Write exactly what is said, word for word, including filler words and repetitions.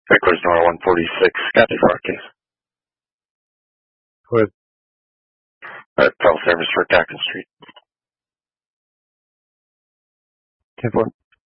Headquarters Nora one forty-six, Captain for our case. Go ahead. Uh, call service for Gacken Street. ten four.